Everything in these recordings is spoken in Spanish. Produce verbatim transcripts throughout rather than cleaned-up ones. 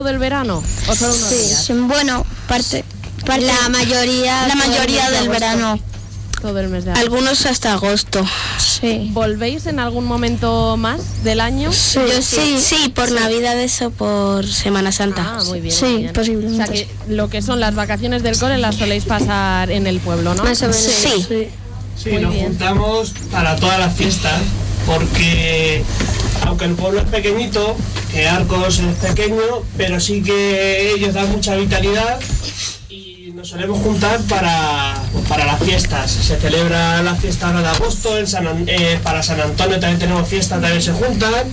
del verano o solo unos Sí, días? sí, bueno, parte, parte La mayoría, la todo el mayoría mes de del agosto. verano. Todo el mes de agosto. Algunos hasta agosto. Sí. ¿Volvéis en algún momento más del año? Sí, Yo sí, sí, por Navidades o por Semana Santa. Ah, muy bien. Sí, muy bien. posiblemente. O sea que lo que son las vacaciones del cole las soléis pasar en el pueblo, ¿no? Más o menos. Sí. Sí. Sí, Muy nos bien. juntamos para todas las fiestas, porque aunque el pueblo es pequeñito, que Arcos es pequeño, pero sí que ellos dan mucha vitalidad y nos solemos juntar para, para las fiestas. Se celebra la fiesta ahora de agosto, en San An- eh, para San Antonio también tenemos fiesta, también se juntan,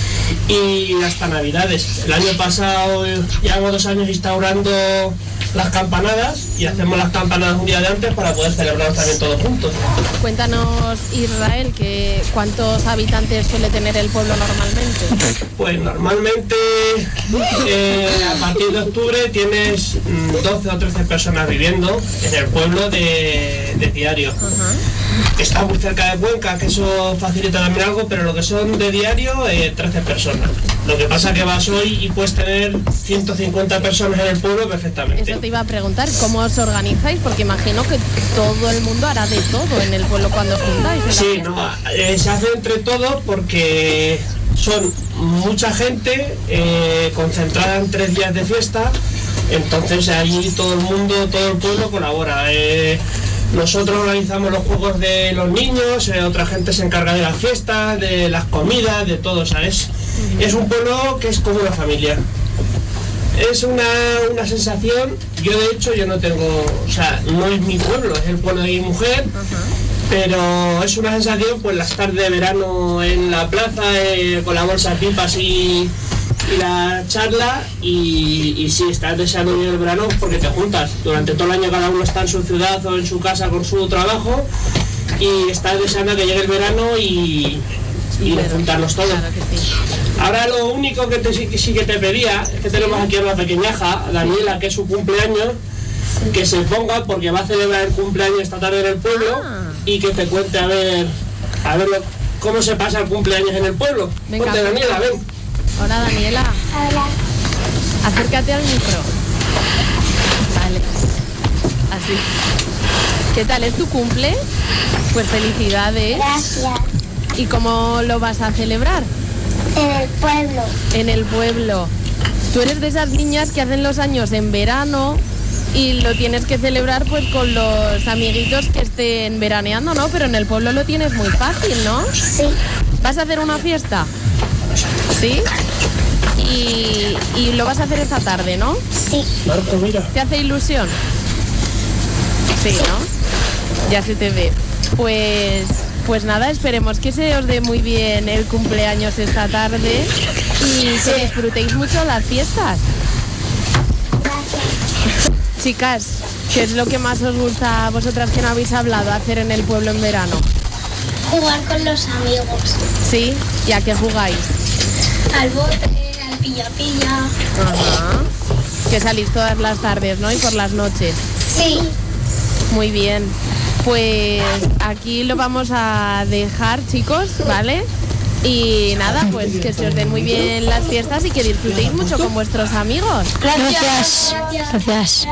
y hasta Navidades. El año pasado eh, llevamos dos años instaurando las campanadas y hacemos las campanadas un día de antes para poder celebrar también todos juntos. Cuéntanos, Israel, que ¿cuántos habitantes suele tener el pueblo normalmente? Pues normalmente eh, a partir de octubre tienes mm, doce o trece personas viviendo en el pueblo de, de diario. Está muy cerca de Cuenca, que eso facilita también algo, pero lo que son de diario, eh, trece personas. Lo que pasa que vas hoy y puedes tener ciento cincuenta personas en el pueblo perfectamente. Eso te iba a preguntar, ¿cómo os organizáis? Porque imagino que todo el mundo hará de todo en el pueblo cuando os juntáis. en la Sí, fiesta. no, eh, se hace entre todos porque son mucha gente eh, concentrada en tres días de fiesta, entonces ahí todo el mundo, todo el pueblo colabora. Eh, nosotros organizamos los juegos de los niños, eh, otra gente se encarga de las fiestas, de las comidas, de todo, ¿sabes? Es un pueblo que es como una familia. Es una, una sensación, yo de hecho yo no tengo, o sea, no es mi pueblo, es el pueblo de mi mujer, pero es una sensación, pues las tardes de verano en la plaza, eh, con la bolsa de pipas y, y la charla, y, y sí, estás deseando venir el verano porque te juntas. Durante todo el año cada uno está en su ciudad o en su casa con su trabajo, y estás deseando que llegue el verano y, y de juntarnos todos. Claro que sí. Ahora lo único que te, sí, que sí que te pedía es que tenemos aquí a una pequeñaja, a Daniela, que es su cumpleaños, que se ponga porque va a celebrar el cumpleaños esta tarde en el pueblo, Ah. y que te cuente a ver, a ver lo- cómo se pasa el cumpleaños en el pueblo. Venga, Ponte, Daniela, ven. Hola, Daniela. Hola. Acércate al micro. Vale. Así. ¿Qué tal? ¿Es tu cumple? Pues felicidades. Gracias. ¿Y cómo lo vas a celebrar? En el pueblo. En el pueblo. Tú eres de esas niñas que hacen los años en verano y lo tienes que celebrar pues con los amiguitos que estén veraneando, ¿no? Pero en el pueblo lo tienes muy fácil, ¿no? Sí. ¿Vas a hacer una fiesta? ¿Sí? Y, y lo vas a hacer esta tarde, ¿no? Sí. Marco, mira. ¿Te hace ilusión? Sí, ¿no? Ya se te ve. Pues, pues nada, esperemos que se os dé muy bien el cumpleaños esta tarde y que disfrutéis mucho las fiestas. Chicas, ¿qué es lo que más os gusta a vosotras que no habéis hablado hacer en el pueblo en verano? Jugar con los amigos. ¿Sí? ¿Y a qué jugáis? Al bote, al pilla-pilla. Ajá. Que salís todas las tardes, ¿no? Y por las noches. Sí. Muy bien. Pues aquí lo vamos a dejar, chicos, ¿vale? Y nada, pues que se os den muy bien las fiestas y que disfrutéis mucho con vuestros amigos. Gracias. Gracias.